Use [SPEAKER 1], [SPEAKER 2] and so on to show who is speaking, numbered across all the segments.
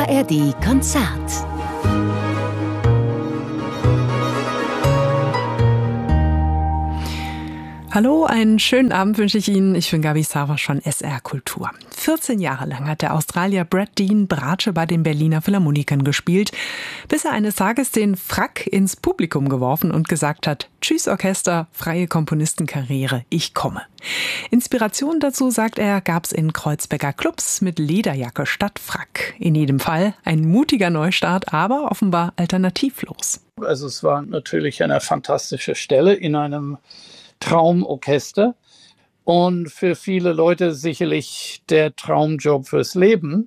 [SPEAKER 1] ARD Konzert.
[SPEAKER 2] Hallo, einen schönen Abend wünsche ich Ihnen. Ich bin Gabi Savas von SR Kultur. 14 Jahre lang hat der Australier Brad Dean Bratsche bei den Berliner Philharmonikern gespielt, bis er eines Tages den Frack ins Publikum geworfen und gesagt hat: Tschüss Orchester, freie Komponistenkarriere, ich komme. Inspiration dazu, sagt er, gab's in Kreuzberger Clubs mit Lederjacke statt Frack. In jedem Fall ein mutiger Neustart, aber offenbar alternativlos.
[SPEAKER 3] Also es war natürlich eine fantastische Stelle in einem Traumorchester und für viele Leute sicherlich der Traumjob fürs Leben.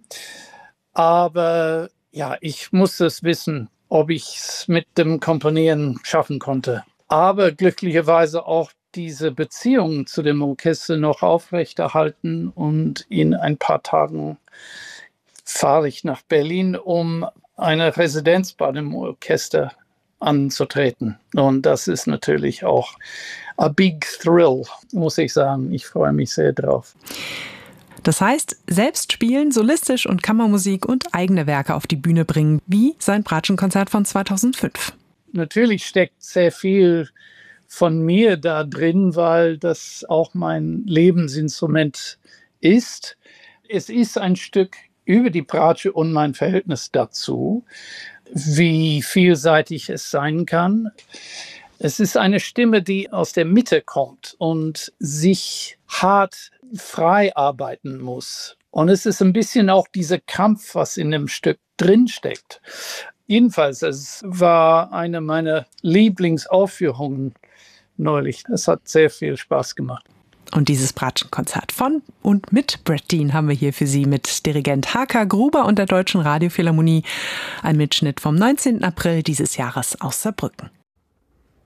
[SPEAKER 3] Aber ja, ich musste es wissen, ob ich es mit dem Komponieren schaffen konnte. Aber glücklicherweise auch diese Beziehung zu dem Orchester noch aufrechterhalten, und in ein paar Tagen fahre ich nach Berlin, um eine Residenz bei dem Orchester anzutreten. Und das ist natürlich auch a big thrill, muss ich sagen. Ich freue mich sehr drauf.
[SPEAKER 2] Das heißt, selbst spielen, solistisch und Kammermusik und eigene Werke auf die Bühne bringen, wie sein Bratschenkonzert von 2005.
[SPEAKER 3] Natürlich steckt sehr viel von mir da drin, weil das auch mein Lebensinstrument ist. Es ist ein Stück über die Bratsche und mein Verhältnis dazu, wie vielseitig es sein kann. Es ist eine Stimme, die aus der Mitte kommt und sich hart frei arbeiten muss. Und es ist ein bisschen auch dieser Kampf, was in dem Stück drinsteckt. Jedenfalls, es war eine meiner Lieblingsaufführungen neulich. Es hat sehr viel Spaß gemacht.
[SPEAKER 2] Und dieses Bratschenkonzert von und mit Brad Dean haben wir hier für Sie mit Dirigent H.K. Gruber und der Deutschen Radiophilharmonie. Ein Mitschnitt vom 19. April dieses Jahres aus Saarbrücken.